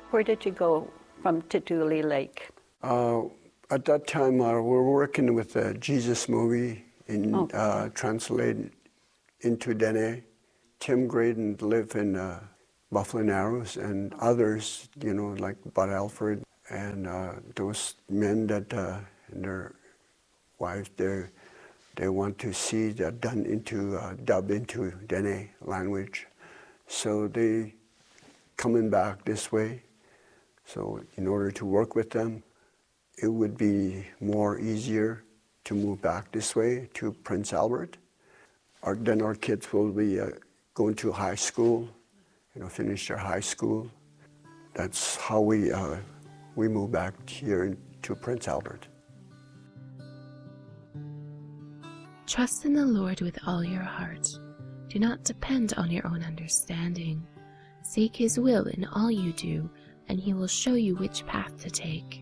Where did you go from Tituli Lake? At that time, we were working with the Jesus movie translated into Dene. Tim Graydon lived in Buffalo Narrows, and others, like Bud Alford, and those men that and their wives, they want to see that done into dubbed into Dene language. So they coming back this way. So in order to work with them, it would be more easier to move back this way to Prince Albert. Then our kids will be going to high school, finish their high school. That's how we move back here to Prince Albert. Trust in the Lord with all your heart. Do not depend on your own understanding. Seek His will in all you do, and He will show you which path to take.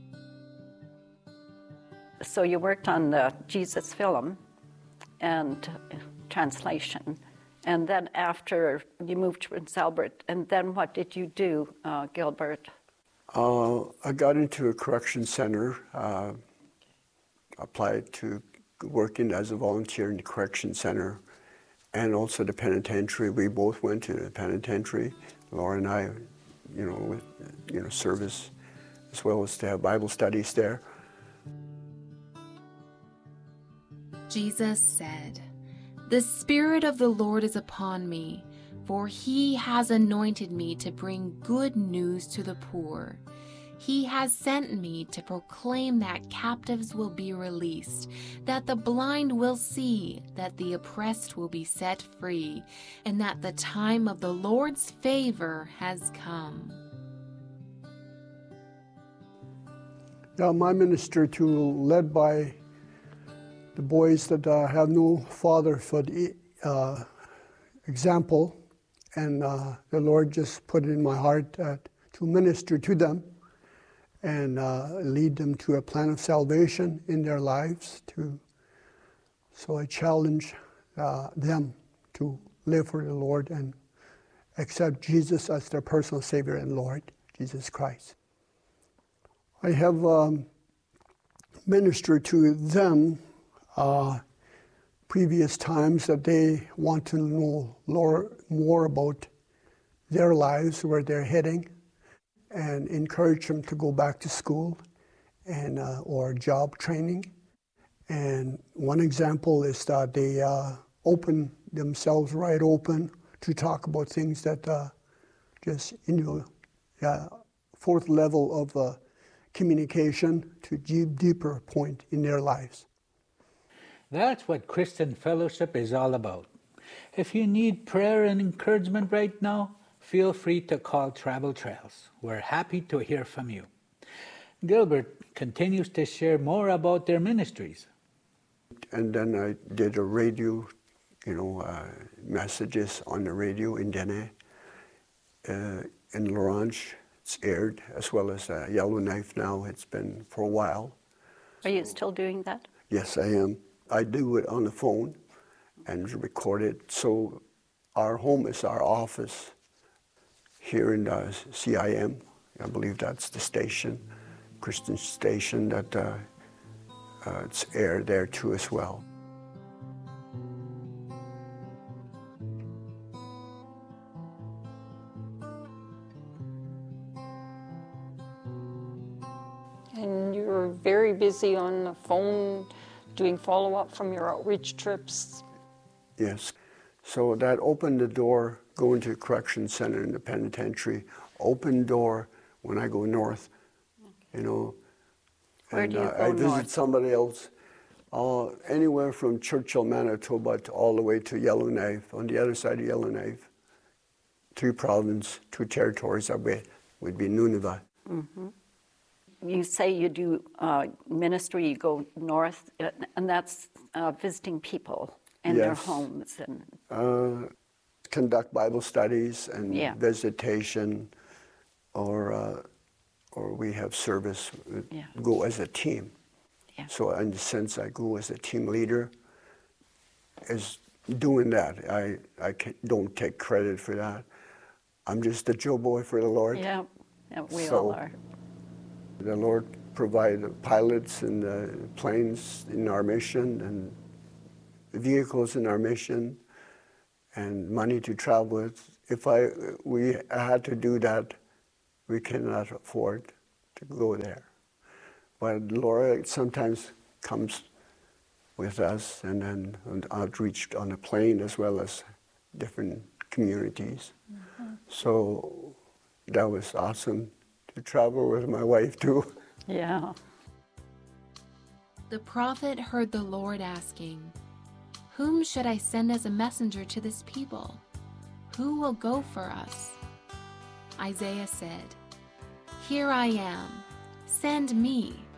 So you worked on the Jesus film and translation, and then after you moved to Prince Albert, and then what did you do, Gilbert? I got into a correction center, applied to working as a volunteer in the correction center, and also the penitentiary. We both went to the penitentiary, Laura and I, with service, as well as to have Bible studies there. Jesus said, "The Spirit of the Lord is upon me, for He has anointed me to bring good news to the poor. He has sent me to proclaim that captives will be released, that the blind will see, that the oppressed will be set free, and that the time of the Lord's favor has come." Yeah, my ministry too, led by the boys that have no father for the example, and the Lord just put it in my heart to minister to them and lead them to a plan of salvation in their lives. So I challenge them to live for the Lord and accept Jesus as their personal Savior and Lord, Jesus Christ. I have ministered to them previous times that they want to know more about their lives, where they're heading, and encourage them to go back to school and or job training. And one example is that they open themselves right open to talk about things that just fourth level of communication to deeper point in their lives. That's what Christian Fellowship is all about. If you need prayer and encouragement right now, feel free to call Travel Trails. We're happy to hear from you. Gilbert continues to share more about their ministries. And then I did a radio, messages on the radio in Dene. In L'Orange, it's aired, as well as Yellowknife now. It's been for a while. Are you still doing that? Yes, I am. I do it on the phone and record it. So our home is our office here in CIM. I believe that's the station, Christian station, that it's aired there too as well. And you're very busy on the phone doing follow-up from your outreach trips. Yes. So that opened the door, going to the correction center in the penitentiary, open door when I go north, Where do you go I visit north? somebody else, anywhere from Churchill, Manitoba, all the way to Yellowknife. On the other side of Yellowknife, 3 provinces, 2 territories would be Nunavut. Mm-hmm. You say you do ministry, you go north, and that's visiting people in their homes. And conduct Bible studies and visitation, or we have service, go as a team. Yeah. So in the sense I go as a team leader, is doing that. I don't take credit for that. I'm just a Joe boy for the Lord. Yeah. Yeah, we So- all are. The Lord provided pilots and planes in our mission and vehicles in our mission and money to travel with. If we had to do that, we cannot afford to go there. But Laura sometimes comes with us and then on outreach on a plane as well as different communities. So that was awesome to travel with my wife too. Yeah. The prophet heard the Lord asking, "Whom should I send as a messenger to this people? Who will go for us?" Isaiah said, "Here I am, send me."